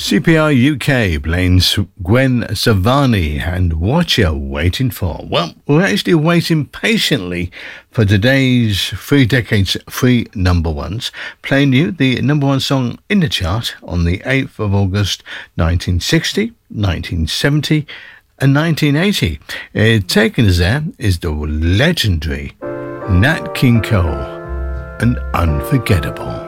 CPR UK playing Gwen Stefani and What You're Waiting For. Well, we're actually waiting patiently for today's 3 decades 3 number ones, playing you the number one song in the chart on the 8th of August 1960, 1970 and 1980. Taking us there is the legendary Nat King Cole and Unforgettable.